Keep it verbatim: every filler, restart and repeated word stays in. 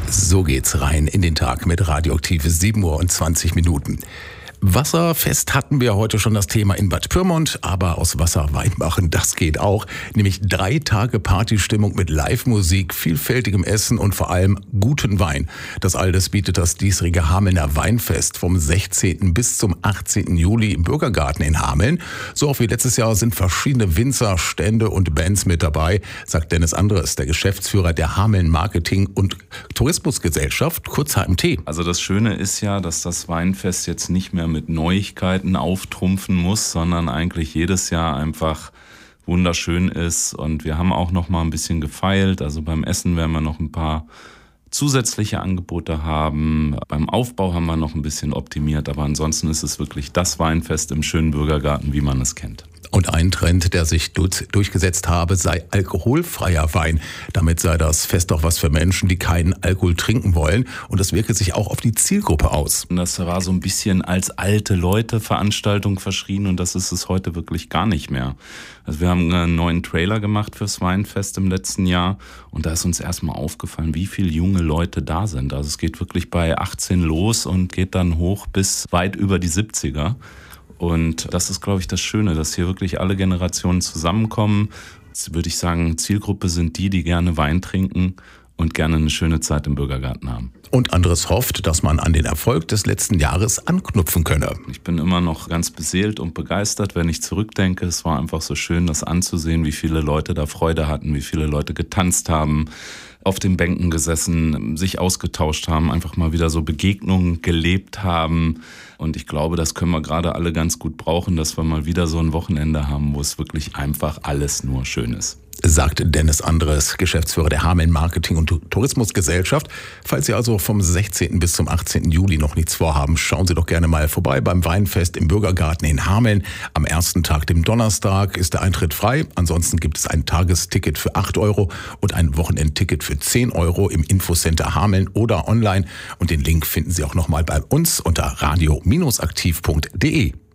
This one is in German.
So geht's rein in den Tag mit Radioaktive sieben Uhr und zwanzig Minuten. Wasserfest hatten wir heute schon das Thema in Bad Pyrmont, aber aus Wasser Wein machen, das geht auch. Nämlich drei Tage Partystimmung mit Live-Musik, vielfältigem Essen und vor allem guten Wein. Das alles bietet das diesjährige Hamelner Weinfest vom sechzehnten bis zum achtzehnten Juli im Bürgergarten in Hameln. So auch wie letztes Jahr sind verschiedene Winzer, Stände und Bands mit dabei, sagt Dennis Andres, der Geschäftsführer der Hameln Marketing- und Tourismusgesellschaft, kurz H M T. Also das Schöne ist ja, dass das Weinfest jetzt nicht mehr mit Neuigkeiten auftrumpfen muss, sondern eigentlich jedes Jahr einfach wunderschön ist. Und wir haben auch noch mal ein bisschen gefeilt. Also beim Essen werden wir noch ein paar zusätzliche Angebote haben. Beim Aufbau haben wir noch ein bisschen optimiert. Aber ansonsten ist es wirklich das Weinfest im schönen Bürgergarten, wie man es kennt. Und ein Trend, der sich durchgesetzt habe, sei alkoholfreier Wein. Damit sei das Fest auch was für Menschen, die keinen Alkohol trinken wollen. Und das wirke sich auch auf die Zielgruppe aus. Das war so ein bisschen als alte Leute Veranstaltung verschrien und das ist es heute wirklich gar nicht mehr. Also wir haben einen neuen Trailer gemacht fürs Weinfest im letzten Jahr und da ist uns erstmal aufgefallen, wie viele junge Leute da sind. Also es geht wirklich bei achtzehn los und geht dann hoch bis weit über die siebziger. Und das ist, glaube ich, das Schöne, dass hier wirklich alle Generationen zusammenkommen. Jetzt würde ich sagen, Zielgruppe sind die, die gerne Wein trinken und gerne eine schöne Zeit im Bürgergarten haben. Und Andres hofft, dass man an den Erfolg des letzten Jahres anknüpfen könne. Ich bin immer noch ganz beseelt und begeistert, wenn ich zurückdenke. Es war einfach so schön, das anzusehen, wie viele Leute da Freude hatten, wie viele Leute getanzt haben, auf den Bänken gesessen, sich ausgetauscht haben, einfach mal wieder so Begegnungen gelebt haben. Und ich glaube, das können wir gerade alle ganz gut brauchen, dass wir mal wieder so ein Wochenende haben, wo es wirklich einfach alles nur schön ist. Sagt Dennis Andres, Geschäftsführer der Hameln Marketing- und Tourismusgesellschaft. Falls Sie also vom sechzehnten bis zum achtzehnten Juli noch nichts vorhaben, schauen Sie doch gerne mal vorbei beim Weinfest im Bürgergarten in Hameln. Am ersten Tag, dem Donnerstag, ist der Eintritt frei. Ansonsten gibt es ein Tagesticket für acht Euro und ein Wochenendticket für zehn Euro im Infocenter Hameln oder online. Und den Link finden Sie auch nochmal bei uns unter radio aktiv punkt de.